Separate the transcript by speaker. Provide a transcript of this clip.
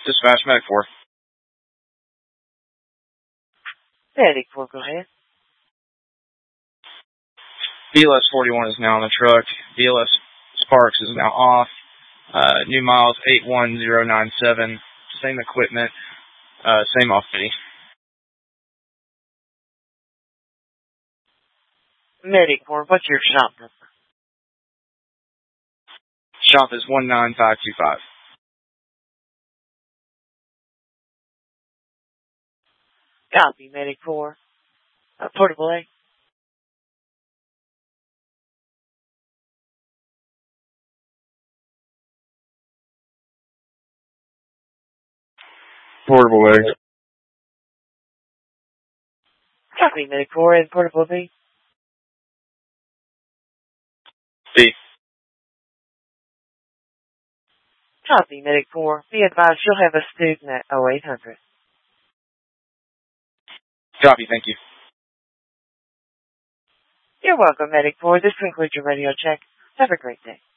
Speaker 1: Dispatch Medic 4.
Speaker 2: Medic 4, go ahead.
Speaker 1: BLS 41 is now on the truck. BLS Sparks is now off. New miles 81097. Same equipment. Same off-duty.
Speaker 2: Medic 4, what's your shop number?
Speaker 1: Shop is 19525.
Speaker 2: Copy, Medic 4. Portable A.
Speaker 1: Portable A.
Speaker 2: Copy, Medic 4, and Portable B.
Speaker 1: B.
Speaker 2: Copy, Medic 4. Be advised you'll have a student at 0800.
Speaker 1: Copy, thank you.
Speaker 2: You're welcome, Medic 4. This concludes your radio check. Have a great day.